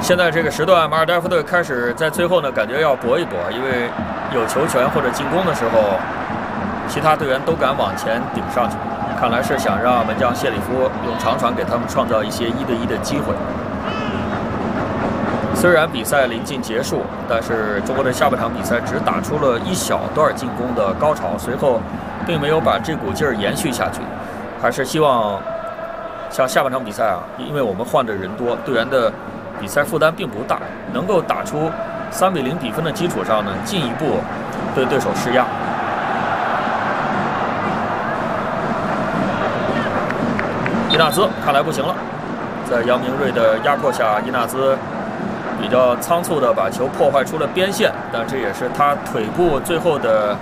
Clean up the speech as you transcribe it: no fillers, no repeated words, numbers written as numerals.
现在这个时段，马尔代夫队开始在最后呢，感觉要搏一搏，因为有球权或者进攻的时候，其他队员都敢往前顶上去。看来是想让门将谢里夫用长传给他们创造一些1对1的机会。虽然比赛临近结束，但是中国队下半场比赛只打出了一小段进攻的高潮，随后并没有把这股劲儿延续下去。还是希望像下半场比赛啊，因为我们换的人多，队员的比赛负担并不大，能够打出3比0比分的基础上呢，进一步对对手施压。伊纳兹看来不行了，在杨明锐的压迫下，伊纳兹比较仓促的把球破坏出了边线，但这也是他腿部最后的